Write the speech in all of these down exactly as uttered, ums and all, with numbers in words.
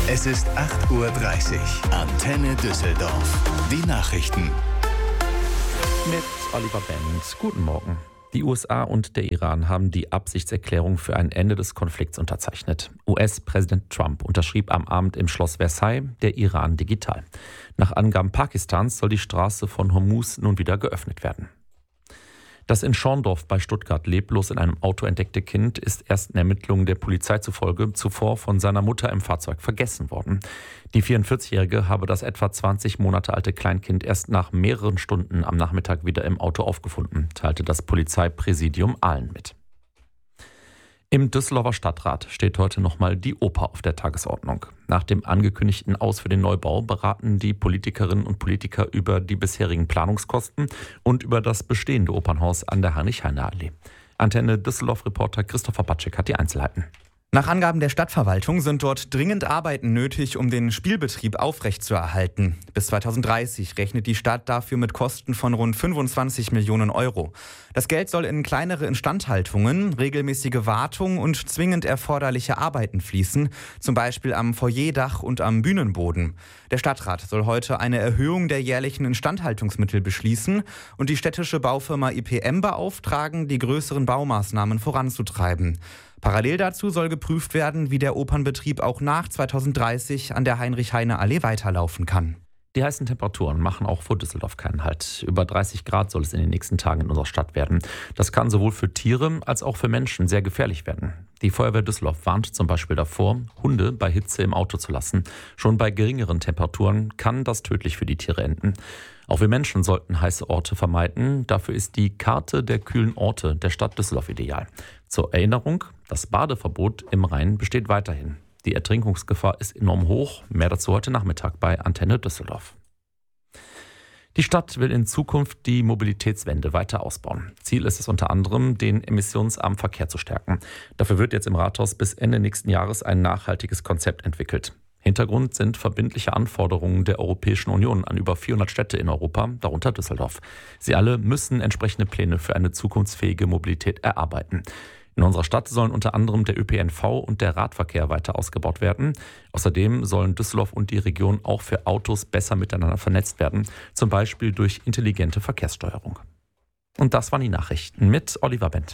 Es ist acht Uhr dreißig. Antenne Düsseldorf. Die Nachrichten. Mit Oliver Benz. Guten Morgen. Die U S A und der Iran haben die Absichtserklärung für ein Ende des Konflikts unterzeichnet. U S-Präsident Trump unterschrieb am Abend im Schloss Versailles, der Iran digital. Nach Angaben Pakistans soll die Straße von Hormuz nun wieder geöffnet werden. Das in Schorndorf bei Stuttgart leblos in einem Auto entdeckte Kind ist ersten Ermittlungen der Polizei zufolge zuvor von seiner Mutter im Fahrzeug vergessen worden. Die vierundvierzigjährige habe das etwa zwanzig Monate alte Kleinkind erst nach mehreren Stunden am Nachmittag wieder im Auto aufgefunden, teilte das Polizeipräsidium Aalen mit. Im Düsseldorfer Stadtrat steht heute nochmal die Oper auf der Tagesordnung. Nach dem angekündigten Aus für den Neubau beraten die Politikerinnen und Politiker über die bisherigen Planungskosten und über das bestehende Opernhaus an der Heinrich-Heine-Allee. Antenne Düsseldorf-Reporter Christopher Batschek hat die Einzelheiten. Nach Angaben der Stadtverwaltung sind dort dringend Arbeiten nötig, um den Spielbetrieb aufrechtzuerhalten. Bis zweitausenddreißig rechnet die Stadt dafür mit Kosten von rund fünfundzwanzig Millionen Euro. Das Geld soll in kleinere Instandhaltungen, regelmäßige Wartung und zwingend erforderliche Arbeiten fließen, zum Beispiel am Foyerdach und am Bühnenboden. Der Stadtrat soll heute eine Erhöhung der jährlichen Instandhaltungsmittel beschließen und die städtische Baufirma I P M beauftragen, die größeren Baumaßnahmen voranzutreiben. Parallel dazu soll geprüft werden, wie der Opernbetrieb auch nach zweitausenddreißig an der Heinrich-Heine-Allee weiterlaufen kann. Die heißen Temperaturen machen auch vor Düsseldorf keinen Halt. Über dreißig Grad soll es in den nächsten Tagen in unserer Stadt werden. Das kann sowohl für Tiere als auch für Menschen sehr gefährlich werden. Die Feuerwehr Düsseldorf warnt zum Beispiel davor, Hunde bei Hitze im Auto zu lassen. Schon bei geringeren Temperaturen kann das tödlich für die Tiere enden. Auch wir Menschen sollten heiße Orte vermeiden. Dafür ist die Karte der kühlen Orte der Stadt Düsseldorf ideal. Zur Erinnerung, das Badeverbot im Rhein besteht weiterhin. Die Ertrinkungsgefahr ist enorm hoch. Mehr dazu heute Nachmittag bei Antenne Düsseldorf. Die Stadt will in Zukunft die Mobilitätswende weiter ausbauen. Ziel ist es unter anderem, den emissionsarmen Verkehr zu stärken. Dafür wird jetzt im Rathaus bis Ende nächsten Jahres ein nachhaltiges Konzept entwickelt. Hintergrund sind verbindliche Anforderungen der Europäischen Union an über vierhundert Städte in Europa, darunter Düsseldorf. Sie alle müssen entsprechende Pläne für eine zukunftsfähige Mobilität erarbeiten. In unserer Stadt sollen unter anderem der Ö P N V und der Radverkehr weiter ausgebaut werden. Außerdem sollen Düsseldorf und die Region auch für Autos besser miteinander vernetzt werden, zum Beispiel durch intelligente Verkehrssteuerung. Und das waren die Nachrichten mit Oliver Benz.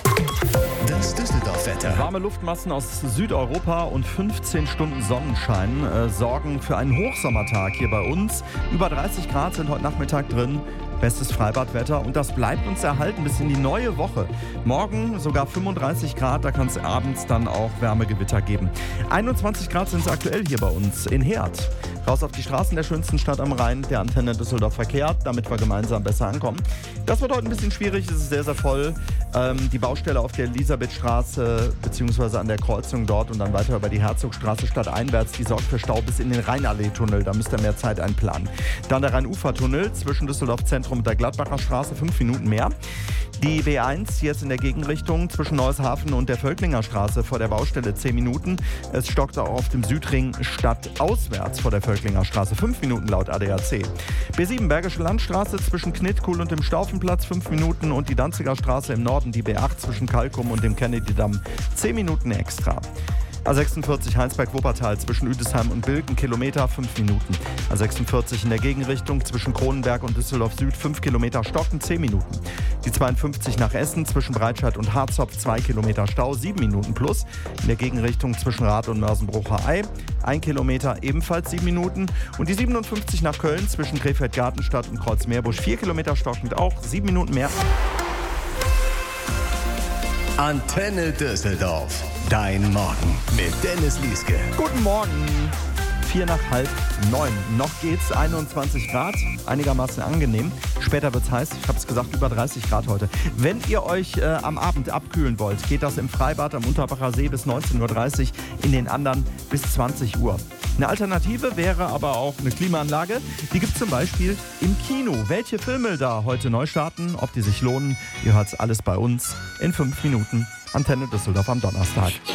Das Düsseldorf-Wetter. Warme Luftmassen aus Südeuropa und fünfzehn Stunden Sonnenschein äh, sorgen für einen Hochsommertag hier bei uns. Über dreißig Grad sind heute Nachmittag drin. Bestes Freibadwetter und das bleibt uns erhalten bis in die neue Woche. Morgen sogar fünfunddreißig Grad, da kann es abends dann auch Wärmegewitter geben. einundzwanzig Grad sind es aktuell hier bei uns in Herd. Raus auf die Straßen der schönsten Stadt am Rhein, der Antenne Düsseldorf Verkehr, damit wir gemeinsam besser ankommen. Das wird heute ein bisschen schwierig, es ist sehr, sehr voll. Ähm, die Baustelle auf der Elisabethstraße bzw. an der Kreuzung dort und dann weiter über die Herzogstraße stadteinwärts, die sorgt für Stau bis in den Rheinallee-Tunnel, da müsst ihr mehr Zeit einplanen. Dann der Rhein-Ufer-Tunnel zwischen Düsseldorf Zentrum und der Gladbacher Straße, fünf Minuten mehr. Die B eins jetzt in der Gegenrichtung zwischen Neueshafen und der Völklinger Straße vor der Baustelle zehn Minuten. Es stockt auch auf dem Südring stadtauswärts vor der Völklinger Straße, fünf Minuten laut A D A C. B sieben Bergische Landstraße zwischen Knittkuhl und dem Staufenplatz, fünf Minuten und die Danziger Straße im Norden, die B acht zwischen Kalkum und dem Kennedy-Damm, zehn Minuten extra. A sechsundvierzig Heinsberg-Wuppertal zwischen Üdesheim und Bilken, Kilometer, fünf Minuten. A sechsundvierzig in der Gegenrichtung zwischen Kronenberg und Düsseldorf Süd, fünf Kilometer Stocken, zehn Minuten. Die zweiundfünfzig nach Essen zwischen Breitscheid und Harzopf, zwei Kilometer Stau, sieben Minuten plus. In der Gegenrichtung zwischen Rath und Mörsenbrucher Ei, ein Kilometer, ebenfalls sieben Minuten. Und die siebenundfünfzig nach Köln zwischen Krefeld-Gartenstadt und Kreuzmeerbusch, vier Kilometer stockend auch, sieben Minuten mehr. Antenne Düsseldorf. Dein Morgen mit Dennis Lieske. Guten Morgen. Vier nach halb neun. Noch geht's, einundzwanzig Grad, einigermaßen angenehm. Später wird's heiß, ich habe es gesagt, über dreißig Grad heute. Wenn ihr euch äh, am Abend abkühlen wollt, geht das im Freibad am Unterbacher See bis neunzehn Uhr dreißig, in den anderen bis zwanzig Uhr. Eine Alternative wäre aber auch eine Klimaanlage. Die gibt es zum Beispiel im Kino. Welche Filme da heute neu starten, ob die sich lohnen, ihr hört's alles bei uns in fünf Minuten. Antenne Düsseldorf am Donnerstag.